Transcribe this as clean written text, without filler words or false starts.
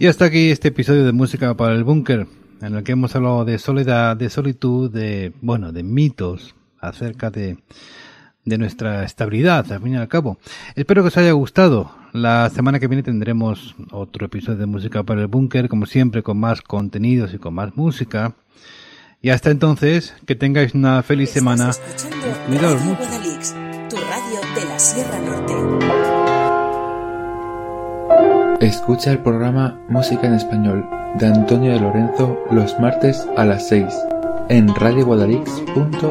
Y hasta aquí este episodio de Música para el Búnker, en el que hemos hablado de soledad, de solitud, de mitos acerca de nuestra estabilidad, al fin y al cabo. Espero que os haya gustado. La semana que viene tendremos otro episodio de Música para el Búnker, como siempre, con más contenidos y con más música. Y hasta entonces, que tengáis una feliz semana. Cuidaos mucho. Guadalix, tu radio de la Sierra Norte. Escucha el programa Música en Español de Antonio de Lorenzo los martes a las 6 en radioguadalix.fm.